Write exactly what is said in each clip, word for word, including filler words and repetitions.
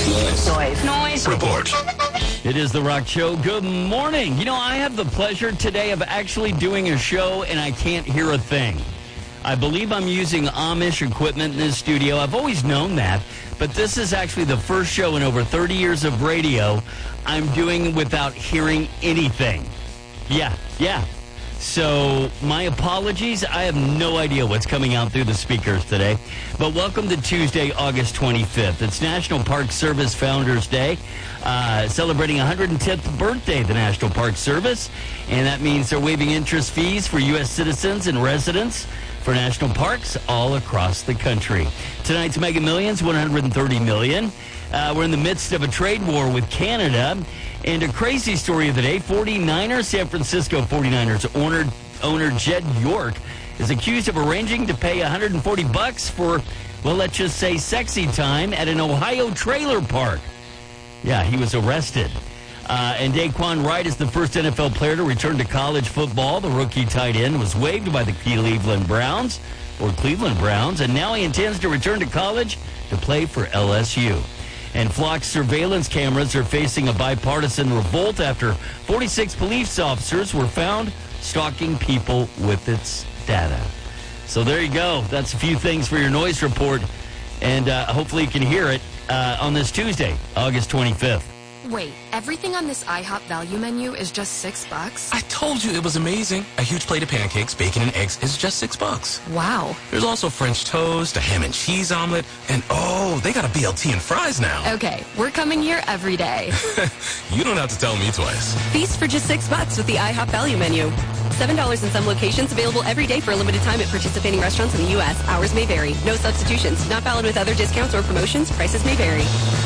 Noise. Noise. Report. It is The Rock Show. Good morning. You know, I have the pleasure today of actually doing a show, and I can't hear a thing. I believe I'm using Amish equipment in this studio. I've always known that, but this is actually the first show in over thirty years of radio I'm doing without hearing anything. Yeah, yeah. So, my apologies. I have no idea what's coming out through the speakers today. But welcome to Tuesday, August twenty-fifth. It's National Park Service Founders Day, uh, celebrating one hundred tenth birthday of the National Park Service. And that means they're waiving interest fees for U S citizens and residents for national parks all across the country. Tonight's Mega Millions, one hundred thirty million dollars. Uh, we're in the midst of a trade war with Canada. And a crazy story of the day, forty-niners, San Francisco forty-niners owner, owner Jed York is accused of arranging to pay one hundred forty bucks for, well, let's just say sexy time at an Ohio trailer park. Yeah, he was arrested. Uh, and Daquan Wright is the first N F L player to return to college football. The rookie tight end was waived by the Cleveland Browns, or Cleveland Browns, and now he intends to return to college to play for L S U. And Flock's surveillance cameras are facing a bipartisan revolt after forty-six police officers were found stalking people with its data. So there you go. That's a few things for your noise report. And uh, hopefully you can hear it uh, on this Tuesday, August twenty-fifth. Wait, everything on this IHOP value menu is just six bucks? I told you it was amazing. A huge plate of pancakes, bacon, and eggs is just six bucks. Wow. There's also French toast, a ham and cheese omelet, and oh, they got a B L T and fries now. Okay, we're coming here every day. You don't have to tell me twice. Feast for just six bucks with the IHOP value menu. Seven dollars in some locations, available every day for a limited time at participating restaurants in the U S. Hours may vary. No substitutions. Not valid with other discounts or promotions. Prices may vary.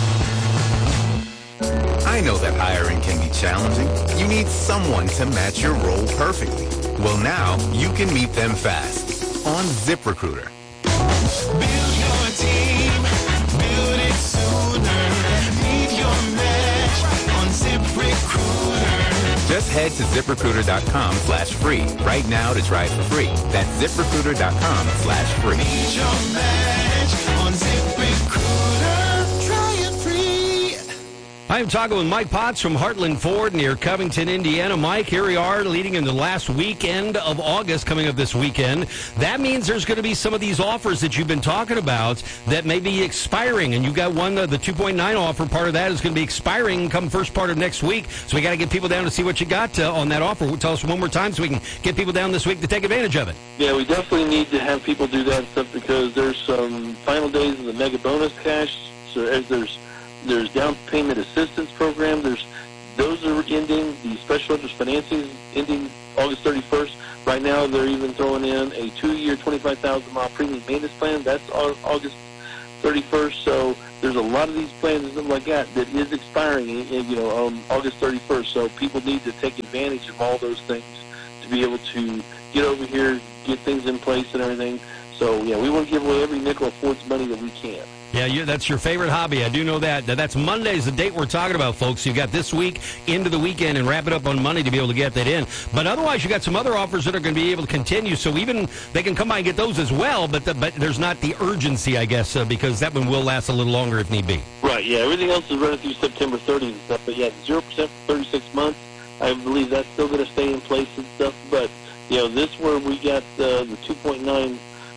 I know that hiring can be challenging. You need someone to match your role perfectly. Well, now you can meet them fast on ZipRecruiter. Build your team, build it sooner. Need your match on ZipRecruiter. Just head to ZipRecruiter.com slash free right now to try it for free. That's ZipRecruiter.com slash free. Need your match on ZipRecruiter. Try it free. I'm talking with Mike Potts from Heartland Ford near Covington, Indiana. Mike, here we are leading in the last weekend of August coming up this weekend. That means there's going to be some of these offers that you've been talking about that may be expiring. And you got one, the two point nine offer, part of that is going to be expiring come first part of next week. So we got to get people down to see what you got uh, on that offer. Tell us one more time so we can get people down this week to take advantage of it. Yeah, we definitely need to have people do that stuff because there's some final days of the mega bonus cash. So as there's There's down payment assistance program. There's those are ending. The special interest financing is ending August thirty-first. Right now, they're even throwing in a two-year, twenty-five thousand mile premium maintenance plan. That's August thirty-first. So there's a lot of these plans and stuff like that that is expiring, you know, on August thirty-first. So people need to take advantage of all those things to be able to get over here, get things in place and everything. So yeah, we want to give away every nickel of Ford's money that we can. Yeah, you, that's your favorite hobby. I do know that. That's Monday's the date we're talking about, folks. You've got this week into the weekend and wrap it up on Monday to be able to get that in. But otherwise, you got some other offers that are going to be able to continue. So even they can come by and get those as well. But the, but there's not the urgency, I guess, uh, because that one will last a little longer if need be. Right, yeah. Everything else is running through September thirtieth and stuff. But yeah, zero percent for thirty-six months. I believe that's still going to stay in place and stuff. But, you know, this where we got uh, the two point nine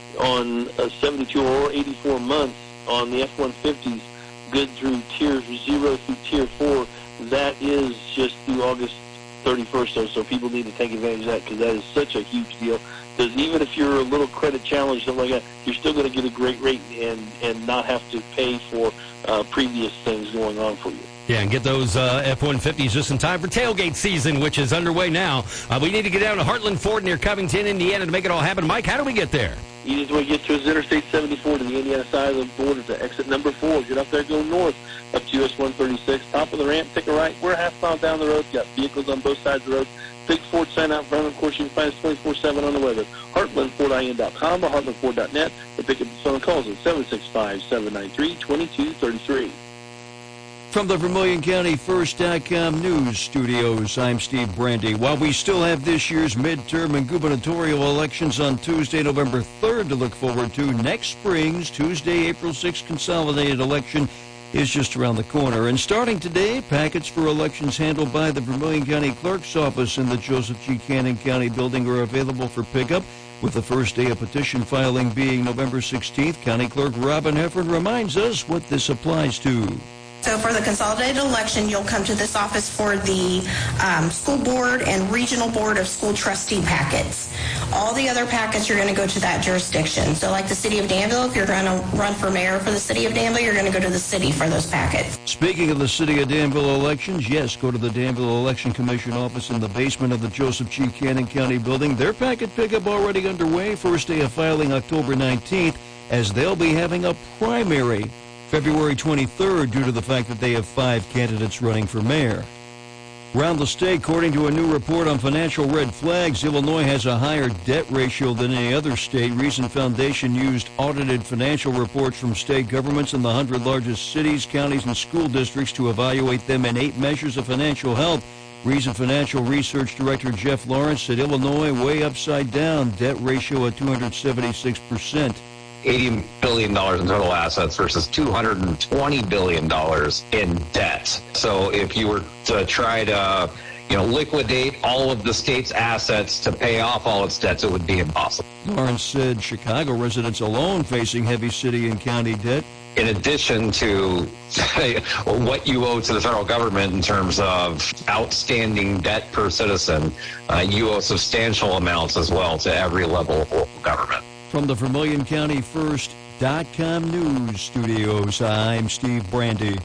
on uh, seventy-two or eighty-four months. On the F one fifties, good through tier zero through tier four, that is just through August thirty-first. So, so people need to take advantage of that because that is such a huge deal. Because even if you're a little credit challenged, something like that, you're still going to get a great rate and, and not have to pay for uh, previous things going on for you. Yeah, and get those uh, F one fifties just in time for tailgate season, which is underway now. Uh, we need to get down to Heartland Ford near Covington, Indiana to make it all happen. Mike, how do we get there? Easiest way to get to is Interstate seventy-four to the Indiana side of the border to exit number four. Get up there, go north up to U S one thirty-six. Top of the ramp, take a right. We're a half mile down the road. Got vehicles on both sides of the road. Big Ford sign out front. Of course, you can find us twenty-four seven on the web at heartland ford i n dot com or heartland ford dot net. Or pick up the phone calls at seven six five, seven nine three, two two three three. From the Vermilion County First dot com News Studios, I'm Steve Brandy. While we still have this year's midterm and gubernatorial elections on Tuesday, November third to look forward to, next spring's Tuesday, April sixth consolidated election is just around the corner. And starting today, packets for elections handled by the Vermilion County Clerk's Office in the Joseph G. Cannon County building are available for pickup, with the first day of petition filing being November sixteenth. County Clerk Robin Heffern reminds us what this applies to. So for the consolidated election, you'll come to this office for the um, school board and regional board of school trustee packets. All the other packets, you're going to go to that jurisdiction. So like the city of Danville, if you're going to run for mayor for the city of Danville, you're going to go to the city for those packets. Speaking of the city of Danville elections, yes, go to the Danville Election Commission office in the basement of the Joseph G. Cannon County building. Their packet pickup already underway. First day of filing October nineteenth, as they'll be having a primary February twenty-third due to the fact that they have five candidates running for mayor. Around the state, according to a new report on financial red flags, Illinois has a higher debt ratio than any other state. Reason Foundation used audited financial reports from state governments in the one hundred largest cities, counties, and school districts to evaluate them in eight measures of financial health. Reason Financial Research Director Jeff Lawrence said Illinois way upside down, debt ratio at two hundred seventy-six percent. eighty billion dollars in total assets versus two hundred twenty billion dollars in debt. So if you were to try to, you know, liquidate all of the state's assets to pay off all its debts, it would be impossible. Lawrence said Chicago residents alone facing heavy city and county debt. In addition to what you owe to the federal government in terms of outstanding debt per citizen, uh, you owe substantial amounts as well to every level of local government. From the Vermilion County First dot com News Studios, I'm Steve Brandy.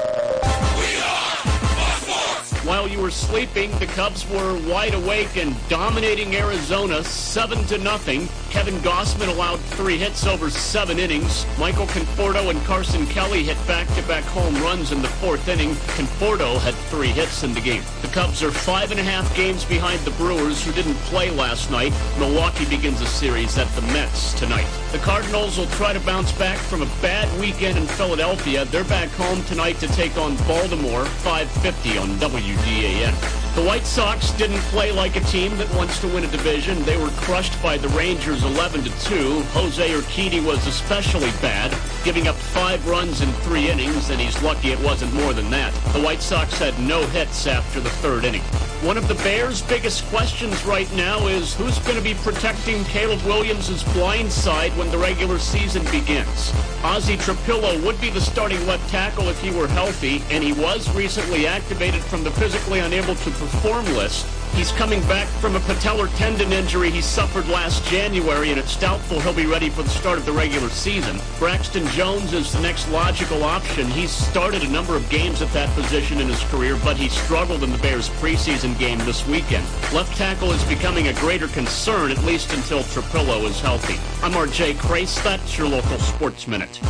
While you were sleeping, the Cubs were wide awake and dominating Arizona seven to nothing. Kevin Gossman allowed three hits over seven innings. Michael Conforto and Carson Kelly hit back-to-back home runs in the fourth inning. Conforto had three hits in the game. The Cubs are five and a half games behind the Brewers, who didn't play last night. Milwaukee begins a series at the Mets tonight. The Cardinals will try to bounce back from a bad weekend in Philadelphia. They're back home tonight to take on Baltimore, five fifty on W D A N. The White Sox didn't play like a team that wants to win a division. They were crushed by the Rangers eleven to two. Jose Urquidy was especially bad, giving up five runs in three innings, and he's lucky it wasn't more than that. The White Sox had no hits after the third inning. One of the Bears' biggest questions right now is who's going to be protecting Caleb Williams' blind side when the regular season begins. Ozzie Trapillo would be the starting left tackle if he were healthy, and he was recently activated from the physically unable to perform list. He's coming back from a patellar tendon injury he suffered last January, and it's doubtful he'll be ready for the start of the regular season. Braxton Jones is the next logical option. He's started a number of games at that position in his career, but he struggled in the Bears' preseason game this weekend. Left tackle is becoming a greater concern, at least until Trapillo is healthy. I'm R J Crace. That's your local Sports Minute.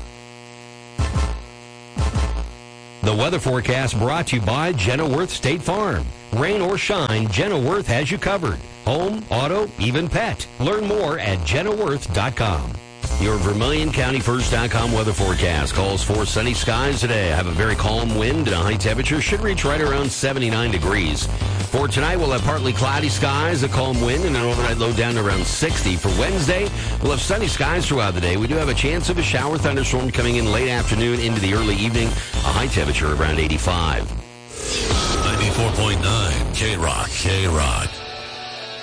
The weather forecast brought to you by Jenna Worth State Farm. Rain or shine, Jenna Worth has you covered. Home, auto, even pet. Learn more at jenna worth dot com. Your Vermilion County First dot com weather forecast calls for sunny skies today. I have a very calm wind and a high temperature should reach right around seventy-nine degrees. For tonight, we'll have partly cloudy skies, a calm wind, and an overnight low down to around sixty. For Wednesday, we'll have sunny skies throughout the day. We do have a chance of a shower thunderstorm coming in late afternoon into the early evening. A high temperature around eighty-five. ninety-four point nine K-Rock, K-Rock.